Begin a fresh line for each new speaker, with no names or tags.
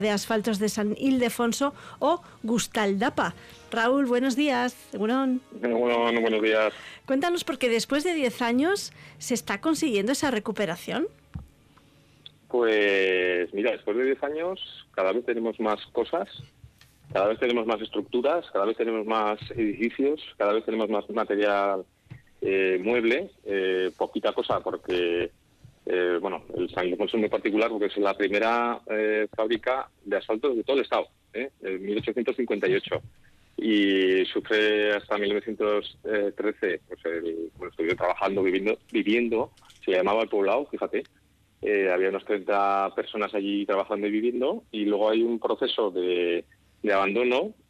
de Asfaltos de San Ildefonso o Gustaldapa. Raúl, buenos días.
Bueno, buenos días.
Cuéntanos, porque después de 10 años se está consiguiendo esa recuperación.
Pues mira, después de 10 años cada vez tenemos más cosas, cada vez tenemos más estructuras, cada vez tenemos más edificios, cada vez tenemos más material mueble, poquita cosa porque el San Ildefonso es muy particular porque es la primera fábrica de asfaltos de todo el estado, en 1858, y sufre hasta 1913, estuve trabajando, viviendo, se llamaba El Poblado, fíjate, había unas 30 personas allí trabajando y viviendo, y luego hay un proceso de abandono